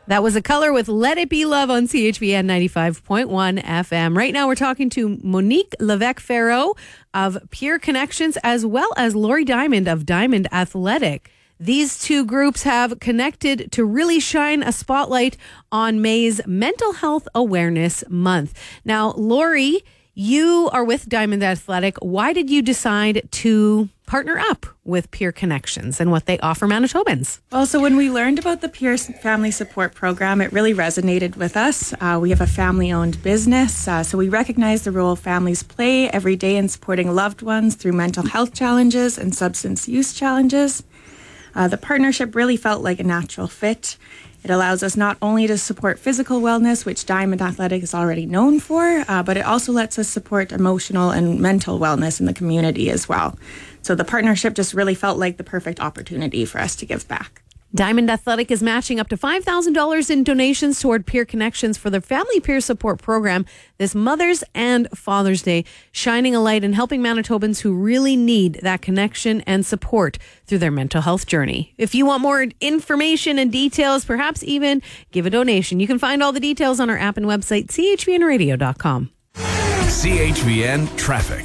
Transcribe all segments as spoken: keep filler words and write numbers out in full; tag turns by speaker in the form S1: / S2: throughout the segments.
S1: That was A Color with Let It Be Love on C H V N ninety-five point one F M. Right now we're talking to Monique Levesque-Farrow of Peer Connections as well as Lori Diamond of Diamond Athletic. These two groups have connected to really shine a spotlight on May's Mental Health Awareness Month. Now, Lori, you are with Diamond Athletic. Why did you decide to partner up with Peer Connections and what they offer Manitobans?
S2: Well, so when we learned about the Peer Family Support Program, it really resonated with us. Uh, we have a family-owned business, uh, so we recognize the role families play every day in supporting loved ones through mental health challenges and substance use challenges. Uh, the partnership really felt like a natural fit. It allows us not only to support physical wellness, which Diamond Athletic is already known for, uh, but it also lets us support emotional and mental wellness in the community as well. So the partnership just really felt like the perfect opportunity for us to give back.
S1: Diamond Athletic is matching up to five thousand dollars in donations toward Peer Connections for their Family Peer Support Program this Mother's and Father's Day, shining a light and helping Manitobans who really need that connection and support through their mental health journey. If you want more information and details, perhaps even give a donation, you can find all the details on our app and website, c h v n radio dot com.
S3: C H V N Traffic.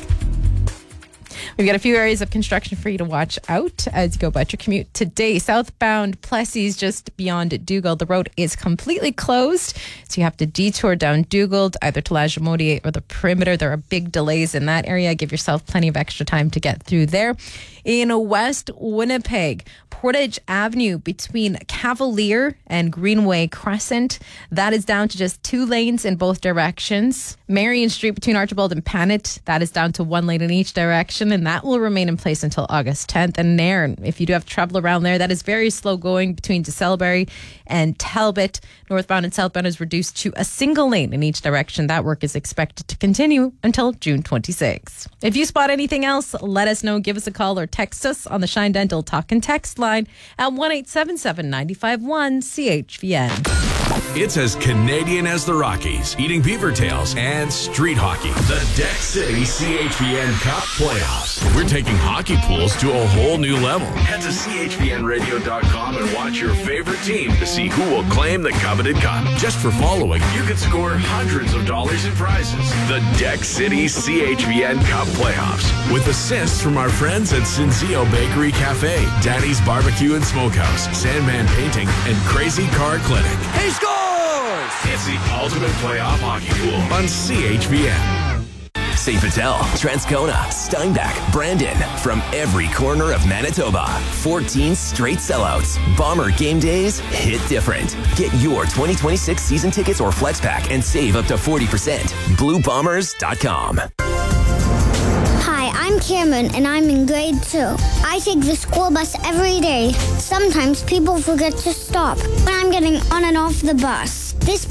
S4: We've got a few areas of construction for you to watch out as you go about your commute today. Southbound Plessis, just beyond Dugald, the road is completely closed, so you have to detour down Dugald, either to Lagimodier or the perimeter. There are big delays in that area. Give yourself plenty of extra time to get through there. In West Winnipeg, Portage Avenue between Cavalier and Greenway Crescent, that is down to just two lanes in both directions. Marion Street between Archibald and Panet, that is down to one lane in each direction, and that will remain in place until August tenth. And Nairn, if you do have trouble around there, that is very slow going between DeSalbury and Talbot. Northbound and southbound is reduced to a single lane in each direction. That work is expected to continue until June twenty-sixth. If you spot anything else, let us know. Give us a call or text us on the Shine Dental Talk and Text line at one eight seven seven, nine five one, C H V N.
S3: It's as Canadian as the Rockies, eating beaver tails, and street hockey. The Deck City C H V N Cup Playoffs. We're taking hockey pools to a whole new level. Head to c h v n radio dot com and watch your favorite team to see who will claim the coveted cup. Just for following, you can score hundreds of dollars in prizes. The Deck City C H V N Cup Playoffs. With assists from our friends at Cinzio Bakery Cafe, Daddy's Barbecue and Smokehouse, Sandman Painting, and Crazy Car Clinic.
S5: He scores!
S3: It's the ultimate playoff hockey pool on C H V N.
S6: Saint Patel, Transcona, Steinbach, Brandon. From every corner of Manitoba. fourteen straight sellouts. Bomber game days hit different. Get your twenty twenty-six season tickets or flex pack and save up to forty percent. blue bombers dot com.
S7: Hi, I'm Cameron, and I'm in grade two. I take the school bus every day. Sometimes people forget to stop when I'm getting on and off the bus.